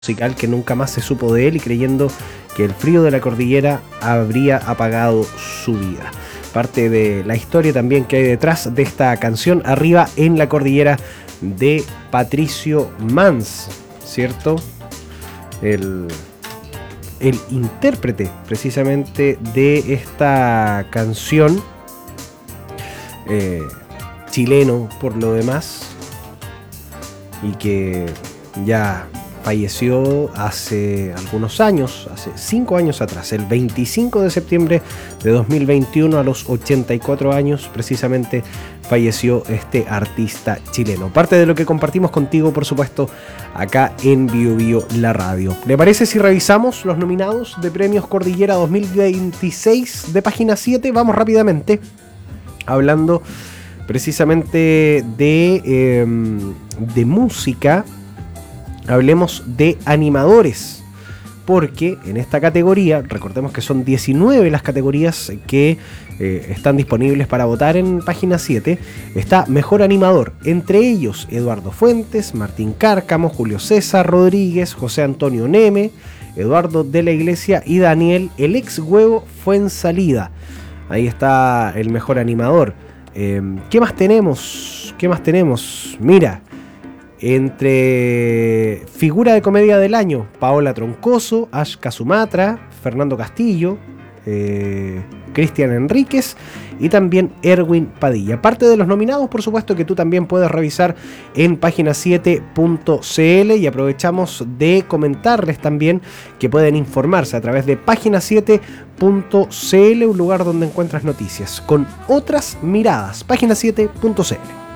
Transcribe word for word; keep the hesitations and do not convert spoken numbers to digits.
musical que nunca más se supo de él y creyendo que el frío de la cordillera habría apagado su vida. Parte de la historia también que hay detrás de esta canción, Arriba en la Cordillera, de Patricio Mans, ¿cierto? El, el intérprete precisamente de esta canción, eh, chileno por lo demás, y que ya falleció hace algunos años, hace cinco años atrás, el veinticinco de septiembre de dos mil veintiuno, a los ochenta y cuatro años precisamente falleció este artista chileno. Parte de lo que compartimos contigo, por supuesto, acá en Bio Bio La Radio. ¿Le parece si revisamos los nominados de Premios Cordillera dos mil veintiséis de Página siete? Vamos rápidamente, hablando precisamente de, eh, de música. Hablemos de animadores, porque en esta categoría, recordemos que son diecinueve las categorías que eh, están disponibles para votar en Página siete, está Mejor Animador, entre ellos Eduardo Fuentes, Martín Cárcamo, Julio César Rodríguez, José Antonio Neme, Eduardo de la Iglesia y Daniel el ex Huevo Fuensalida. Ahí está el Mejor Animador. Eh, ¿Qué más tenemos? ¿Qué más tenemos? Mira, entre Figura de Comedia del Año, Paola Troncoso, Ashka Sumatra, Fernando Castillo, eh, Cristian Enríquez y también Erwin Padilla. Parte de los nominados, por supuesto, que tú también puedes revisar en página siete punto c l, y aprovechamos de comentarles también que pueden informarse a través de página siete punto c l, un lugar donde encuentras noticias con otras miradas. página siete punto c l.